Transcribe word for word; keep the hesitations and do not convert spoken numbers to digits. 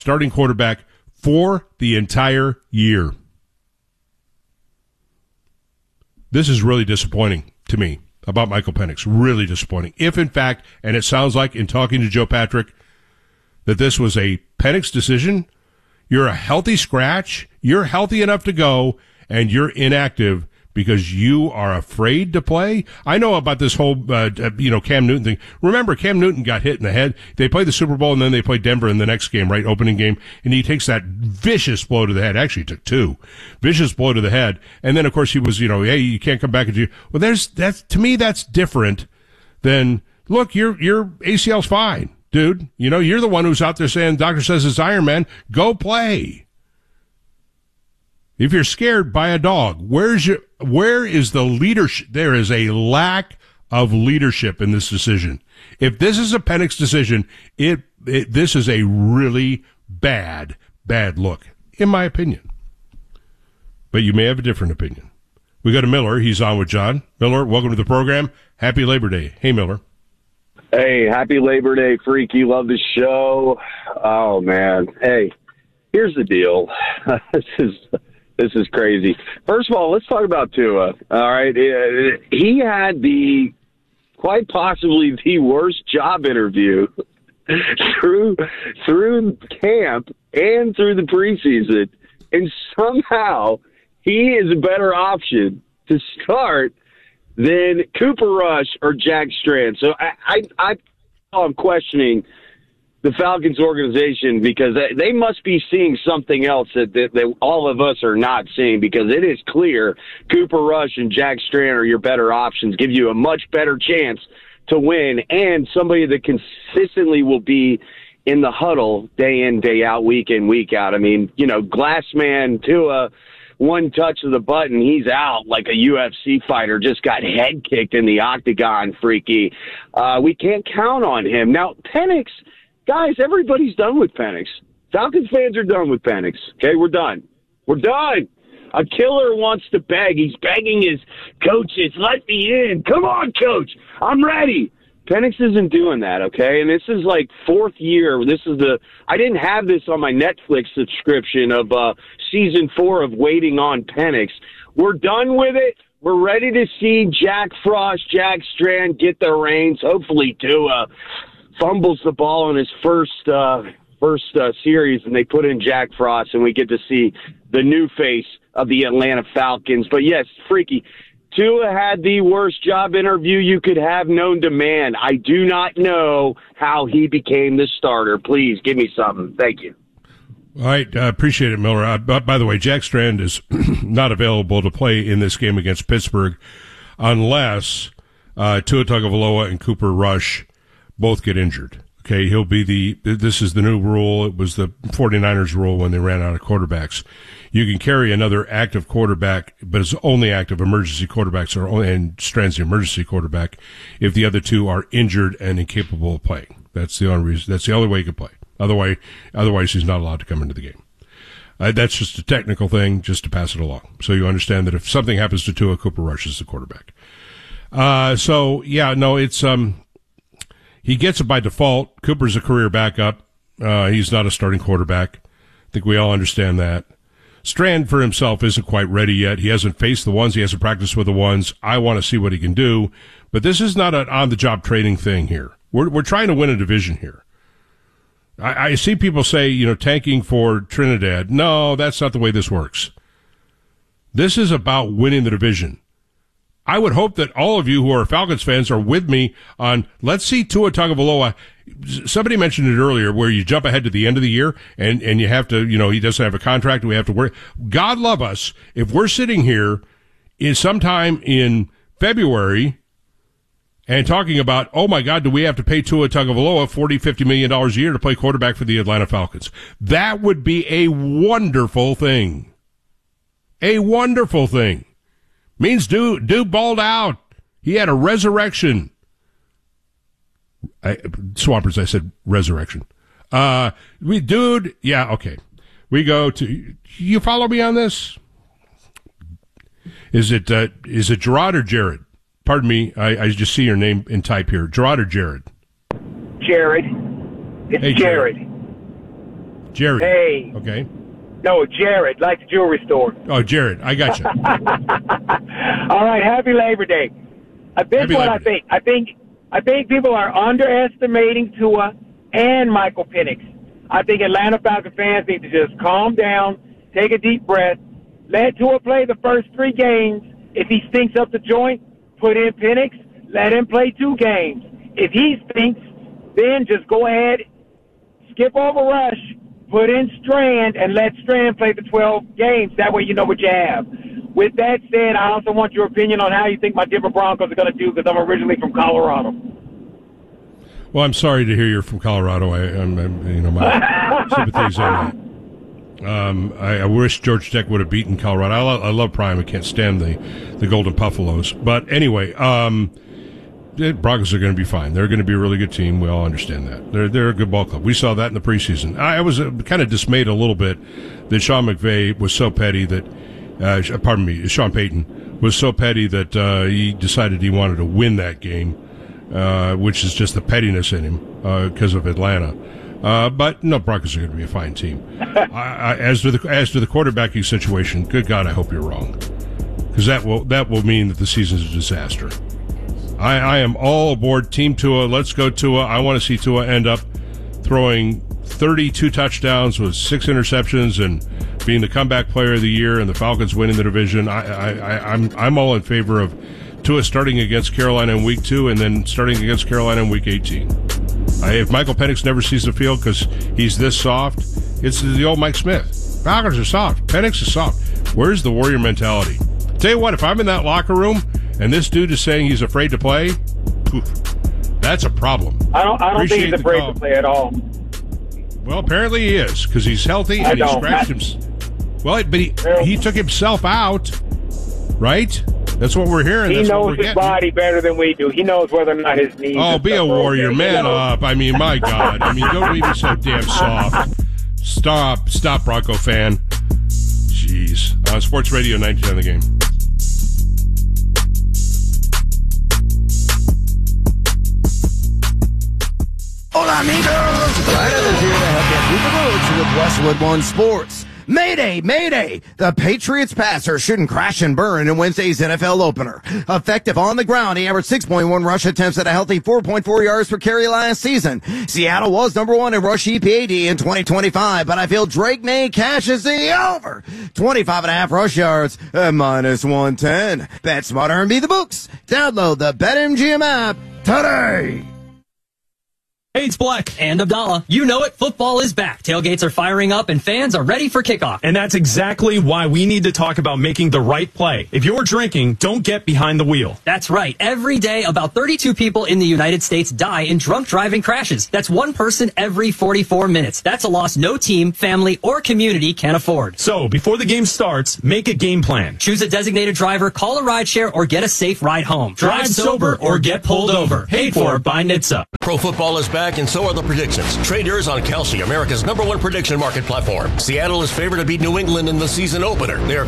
starting quarterback for the entire year. This is really disappointing to me about Michael Penix. Really disappointing. If, in fact, and it sounds like in talking to Joe Patrick, that this was a Penix decision, you're a healthy scratch, you're healthy enough to go, and you're inactive because you are afraid to play. I know about this whole, uh, you know, Cam Newton thing. Remember, Cam Newton got hit in the head. They played the Super Bowl, and then they played Denver in the next game, right, opening game, and he takes that vicious blow to the head. Actually, he took two. Vicious blow to the head. And then, of course, he was, you know, hey, you can't come back. And you, well, there's, that's, to me, that's different than, look, your, your A C L's fine, dude. You know, you're the one who's out there saying, doctor says it's Iron Man, go play. If you're scared by a dog, where's your, where is the leadership? There is a lack of leadership in this decision. If this is a Penix decision, it, it this is a really bad, bad look, in my opinion. But you may have a different opinion. We go to Miller. He's on with John. Miller, welcome to the program. Happy Labor Day. Hey, Miller. Hey, happy Labor Day, Freaky. Love the show. Oh, man. Hey, here's the deal. this is... This is crazy. First of all, let's talk about Tua. All right. He had the, quite possibly the worst job interview through, through camp and through the preseason. And somehow he is a better option to start than Cooper Rush or Jack Strand. So I, I, I I'm questioning the Falcons organization because they must be seeing something else that, that, that all of us are not seeing, because it is clear Cooper Rush and Jack Strand are your better options, give you a much better chance to win, and somebody that consistently will be in the huddle day in, day out, week in, week out. I mean, you know, Glassman to a one touch of the button, he's out like a U F C fighter, just got head kicked in the octagon, Freaky. Uh, we can't count on him. Now, Penix, guys, everybody's done with Penix. Falcons fans are done with Penix. Okay, we're done. We're done. A killer wants to beg. He's begging his coaches, let me in. Come on, coach. I'm ready. Penix isn't doing that, okay? And this is like fourth year. This is the – I didn't have this on my Netflix subscription of uh, season four of Waiting on Penix. We're done with it. We're ready to see Jack Frost, Jack Strand get their reins. Hopefully Tua fumbles the ball in his first uh, first uh, series, and they put in Jack Frost, and we get to see the new face of the Atlanta Falcons. But, yes, Freaky, Tua had the worst job interview you could have known to man. I do not know how he became the starter. Please give me something. Thank you. All right. I uh, appreciate it, Miller. Uh, by, by the way, Jack Strand is not available to play in this game against Pittsburgh unless uh, Tua Tagovailoa and Cooper Rush both get injured. Okay, he'll be the, this is the new rule. It was the 49ers rule when they ran out of quarterbacks. You can carry another active quarterback, but it's only active emergency quarterbacks, or only, and Strand's the emergency quarterback, if the other two are injured and incapable of playing. That's the only reason, that's the only way he can play. Otherwise, otherwise he's not allowed to come into the game. Uh, that's just a technical thing, just to pass it along. So you understand that if something happens to Tua, Cooper Rush is the quarterback. Uh, so yeah, no, it's, um, he gets it by default. Cooper's a career backup. Uh, he's not a starting quarterback. I think we all understand that. Strand for himself isn't quite ready yet. He hasn't faced the ones. He hasn't practiced with the ones. I want to see what he can do. But this is not an on-the-job training thing here. We're, we're trying to win a division here. I, I see people say, you know, tanking for Trinidad. No, that's not the way this works. This is about winning the division. I would hope that all of you who are Falcons fans are with me on, let's see Tua Tagovailoa. Somebody mentioned it earlier, where you jump ahead to the end of the year and, and you have to, you know, he doesn't have a contract. We have to worry. God love us. If we're sitting here in sometime in February and talking about, oh my God, do we have to pay Tua Tagovailoa forty, fifty million dollars a year to play quarterback for the Atlanta Falcons? That would be a wonderful thing. A wonderful thing. Means dude, dude balled out. He had a resurrection. I, Swampers, I said resurrection. Uh, we, dude, yeah, okay. We go to, you follow me on this? Is it, uh, is it Gerard or Jared? Pardon me, I, I just see your name in type here. Gerard or Jared? Jared. It's hey, Jared. Jared. Jerry. Hey. Okay. No, Jared, like the jewelry store. Oh, Jared, I got you. All right, happy Labor Day. Uh, this Happy is what Labor I Day. think. I think I think people are underestimating Tua and Michael Penix. I think Atlanta Falcons fans need to just calm down, take a deep breath, let Tua play the first three games. If he stinks up the joint, put in Penix, let him play two games. If he stinks, then just go ahead, skip over Rush, put in Strand, and let Strand play the twelve games. That way you know what you have. With that said, I also want your opinion on how you think my Denver Broncos are going to do, because I'm originally from Colorado. Well, I'm sorry to hear you're from Colorado. I, I'm, I'm you know, my sympathies on that. Um, I, I wish George Tech would have beaten Colorado. I, lo- I love Prime. I can't stand the, the Golden Buffaloes. But anyway, um, the Broncos are going to be fine. They're going to be a really good team. We all understand that. They're they're a good ball club. We saw that in the preseason. I, I was uh, kind of dismayed a little bit that Sean McVay was so petty that, uh, pardon me, Sean Payton was so petty that uh, he decided he wanted to win that game. Uh, which is just the pettiness in him because uh, of Atlanta. Uh, but no, Broncos are going to be a fine team. I, I, as to the as to the quarterbacking situation, good God, I hope you're wrong, because that will that will mean that the season's a disaster. I, I am all aboard Team Tua. Let's go Tua. I want to see Tua end up throwing thirty-two touchdowns with six interceptions and being the comeback player of the year, and the Falcons winning the division. I, I, I I'm I'm all in favor of Tua starting against Carolina in week two and then starting against Carolina in week eighteen. I, if Michael Penix never sees the field because he's this soft, it's the old Mike Smith. Falcons are soft. Penix is soft. Where's the warrior mentality? Tell you what, if I'm in that locker room and this dude is saying he's afraid to play, poof, that's a problem. I don't, I don't Appreciate think he's afraid to play at all. Well, apparently he is, because he's healthy I and he don't. scratched himself. Well, but he, he took himself out, right? That's what we're hearing. He That's knows what we're his getting. body better than we do. He knows whether or not his knees. Oh, be a warrior. Okay. Man You know? up. I mean, my God. I mean, don't be so damn soft. Stop. Stop, Bronco fan. Jeez. Uh, Sports Radio ninety on the game. Hola, amigos! Brian Evans here to help you through the roads with Westwood One Sports. Mayday, Mayday! The Patriots passer shouldn't crash and burn in Wednesday's N F L opener. Effective on the ground, he averaged six point one rush attempts at a healthy four point four yards per carry last season. Seattle was number one in rush E P A D in twenty twenty-five, but I feel Drake May cashes the over. twenty-five and a half rush yards at minus one ten. Bet smarter and beat the books. Download the BetMGM app today. Hey, it's Black. And Abdallah. You know it, football is back. Tailgates are firing up and fans are ready for kickoff. And that's exactly why we need to talk about making the right play. If you're drinking, don't get behind the wheel. That's right. Every day, about thirty-two people in the United States die in drunk driving crashes. That's one person every forty-four minutes. That's a loss no team, family, or community can afford. So, before the game starts, make a game plan. Choose a designated driver, call a rideshare, or get a safe ride home. Drive sober or get pulled over. Paid for by N H T S A. Pro football is back, and so are the predictions. Trade yours on Kelsey, America's number one prediction market platform. Seattle is favored to beat New England in the season opener. They are